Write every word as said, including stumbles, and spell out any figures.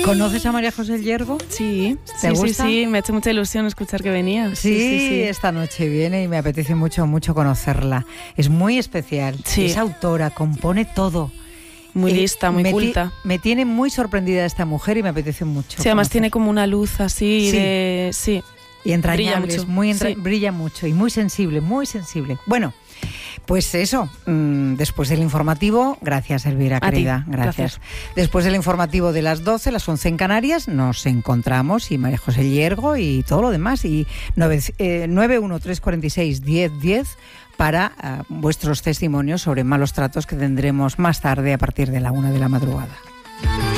¿Conoces a María José Yergo? Sí, ¿Te sí, gusta? sí, sí, me ha hecho mucha ilusión escuchar que venía. Sí, Sí, sí, sí. esta noche viene y me apetece mucho, mucho conocerla. Es muy especial, Sí. es autora, compone todo. Muy Eh, lista, muy me ti- culta. Me tiene muy sorprendida esta mujer y me apetece mucho. Sí, además conocer. tiene como una luz así Sí. de... Sí. Y entrañable, Brilla es mucho, muy entra- sí. brilla mucho y muy sensible, muy sensible. Bueno, pues eso, mmm, después del informativo, gracias Elvira, A ti, querida, gracias. Después del informativo de las doce, las once en Canarias, nos encontramos y María José Yergo y todo lo demás, y nueve uno tres cuatro seis diez diez para uh, vuestros testimonios sobre malos tratos que tendremos más tarde a partir de la una de la madrugada.